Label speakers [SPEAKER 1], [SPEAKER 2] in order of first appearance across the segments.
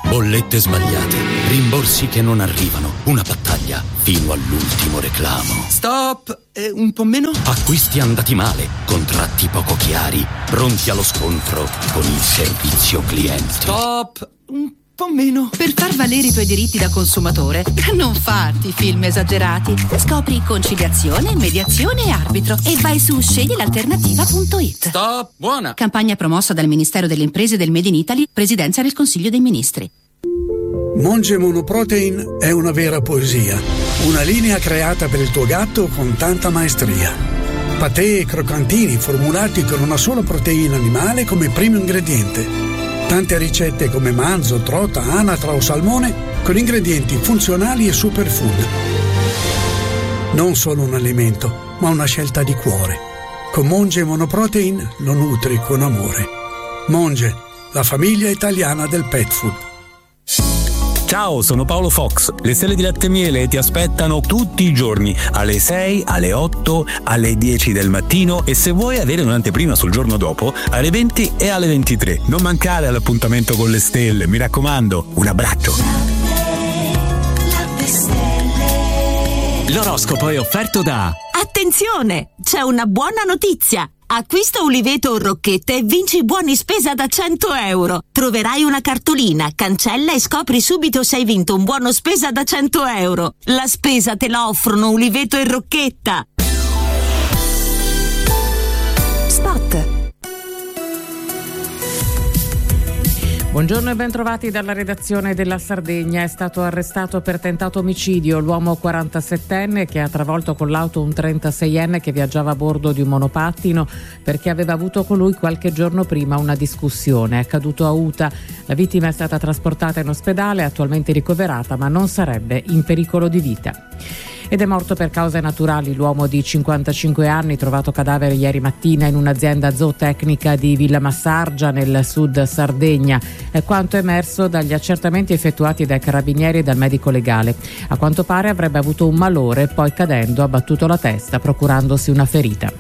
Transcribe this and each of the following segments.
[SPEAKER 1] Bollette sbagliate, rimborsi che non arrivano, una battaglia fino all'ultimo reclamo.
[SPEAKER 2] Stop! Un po' meno?
[SPEAKER 1] Acquisti andati male, contratti poco chiari, pronti allo scontro con il servizio clienti.
[SPEAKER 2] Stop! Un po' meno.
[SPEAKER 3] Per far valere i tuoi diritti da consumatore, non farti film esagerati. Scopri conciliazione, mediazione e arbitro e vai su sceglielalternativa.it.
[SPEAKER 2] Stop! Buona!
[SPEAKER 3] Campagna promossa dal Ministero delle Imprese del Made in Italy, Presidenza del Consiglio dei Ministri.
[SPEAKER 4] Monge Monoprotein è una vera poesia, una linea creata per il tuo gatto con tanta maestria. Patè e croccantini formulati con una sola proteina animale come primo ingrediente. Tante ricette come manzo, trota, anatra o salmone con ingredienti funzionali e superfood. Non solo un alimento, ma una scelta di cuore. Con Monge Monoprotein lo nutri con amore. Monge, la famiglia italiana del pet food.
[SPEAKER 5] Ciao, sono Paolo Fox. Le stelle di latte e miele ti aspettano tutti i giorni, alle 6, alle 8, alle 10 del mattino e se vuoi avere un'anteprima sul giorno dopo, alle 20 e alle 23. Non mancare all'appuntamento con le stelle, mi raccomando. Un abbraccio.
[SPEAKER 6] L'oroscopo è offerto da...
[SPEAKER 7] Attenzione! C'è una buona notizia! Acquista Uliveto o Rocchette e vinci buoni spesa da 100 euro. Troverai una cartolina, cancella e scopri subito se hai vinto un buono spesa da 100 euro. La spesa te la offrono Uliveto e Rocchetta. Spot.
[SPEAKER 8] Buongiorno e bentrovati dalla redazione della Sardegna. È stato arrestato per tentato omicidio l'uomo 47enne che ha travolto con l'auto un 36enne che viaggiava a bordo di un monopattino perché aveva avuto con lui qualche giorno prima una discussione. È accaduto a Uta. La vittima è stata trasportata in ospedale, attualmente ricoverata, ma non sarebbe in pericolo di vita. Ed è morto per cause naturali l'uomo di 55 anni trovato cadavere ieri mattina in un'azienda zootecnica di Villamassargia nel sud Sardegna. È quanto emerso dagli accertamenti effettuati dai carabinieri e dal medico legale. A quanto pare avrebbe avuto un malore, poi cadendo ha battuto la testa procurandosi una ferita.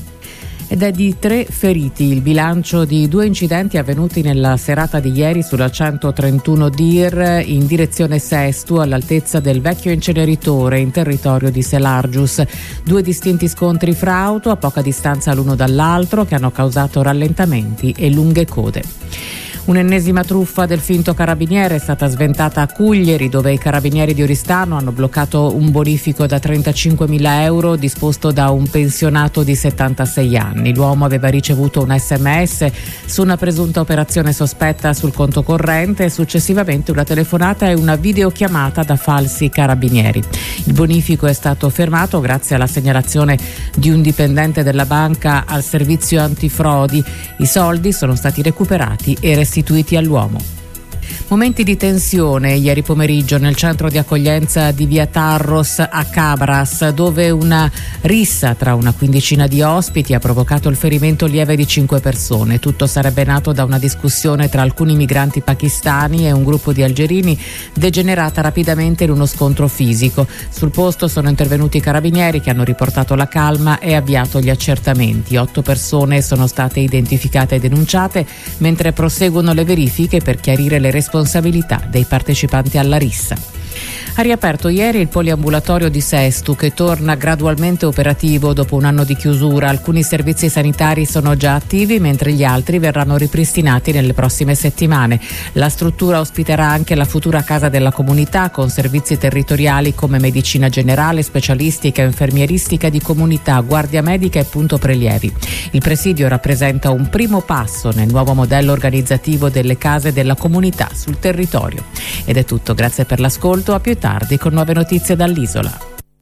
[SPEAKER 8] Ed è di 3 feriti il bilancio di 2 incidenti avvenuti nella serata di ieri sulla 131 Dir in direzione Sestu all'altezza del vecchio inceneritore in territorio di Selargius. 2 distinti scontri fra auto a poca distanza l'uno dall'altro che hanno causato rallentamenti e lunghe code. Un'ennesima truffa del finto carabiniere è stata sventata a Cuglieri, dove i carabinieri di Oristano hanno bloccato un bonifico da 35.000 euro disposto da un pensionato di 76 anni. L'uomo aveva ricevuto un SMS su una presunta operazione sospetta sul conto corrente e successivamente una telefonata e una videochiamata da falsi carabinieri. Il bonifico è stato fermato grazie alla segnalazione di un dipendente della banca al servizio antifrodi. I soldi sono stati recuperati e restituiti all'uomo. Momenti di tensione ieri pomeriggio nel centro di accoglienza di via Tarros a Cabras, dove una rissa tra una quindicina di ospiti ha provocato il ferimento lieve di 5 persone. Tutto sarebbe nato da una discussione tra alcuni migranti pakistani e un gruppo di algerini, degenerata rapidamente in uno scontro fisico. Sul posto sono intervenuti i carabinieri che hanno riportato la calma e avviato gli accertamenti. 8 persone sono state identificate e denunciate, mentre proseguono le verifiche per chiarire le responsabilità dei partecipanti alla rissa. Ha riaperto ieri il poliambulatorio di Sestu che torna gradualmente operativo dopo un anno di chiusura. Alcuni servizi sanitari sono già attivi mentre gli altri verranno ripristinati nelle prossime settimane. La struttura ospiterà anche la futura casa della comunità con servizi territoriali come medicina generale, specialistica, infermieristica di comunità, guardia medica e punto prelievi. Il presidio rappresenta un primo passo nel nuovo modello organizzativo delle case della comunità sul territorio. Ed è tutto, grazie per l'ascolto, a più tardi con nuove notizie dall'isola.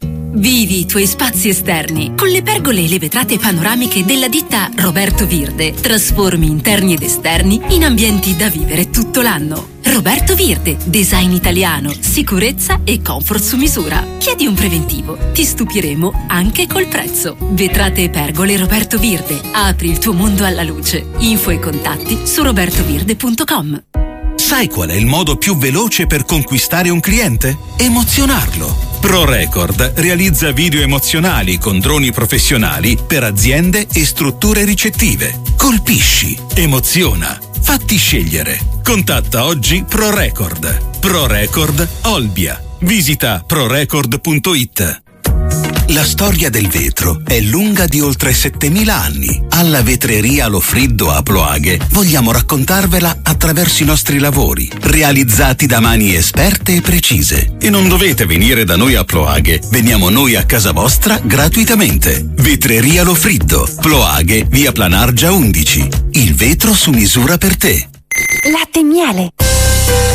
[SPEAKER 9] Vivi i tuoi spazi esterni con le pergole e le vetrate panoramiche della ditta Roberto Virde. Trasformi interni ed esterni in ambienti da vivere tutto l'anno. Roberto Virde, design italiano, sicurezza e comfort su misura. Chiedi un preventivo, ti stupiremo anche col prezzo. Vetrate e pergole Roberto Virde, apri il tuo mondo alla luce. Info e contatti su robertovirde.com.
[SPEAKER 10] Sai qual è il modo più veloce per conquistare un cliente? Emozionarlo. ProRecord realizza video emozionali con droni professionali per aziende e strutture ricettive. Colpisci, emoziona. Fatti scegliere. Contatta oggi ProRecord. ProRecord Olbia. Visita prorecord.it. La storia del vetro è lunga di oltre 7000 anni. Alla vetreria Lofriddo a Ploaghe vogliamo raccontarvela attraverso i nostri lavori, realizzati da mani esperte e precise. E non dovete venire da noi a Ploaghe, veniamo noi a casa vostra gratuitamente. Vetreria Lofriddo, Ploaghe, via Planargia 11. Il vetro su misura per te.
[SPEAKER 7] Latte e miele.